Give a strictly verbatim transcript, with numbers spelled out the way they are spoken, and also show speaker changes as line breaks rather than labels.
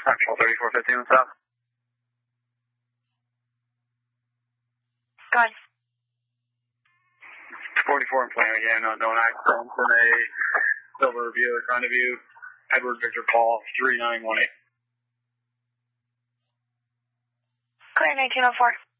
Actual thirty-four fifteen, what's up?
Go ahead.
forty-four in Plano, yeah, no, no accidents in a silver Buick Rendezvous, Edward Victor Paul, three nine one eight.
Clear nineteen oh four.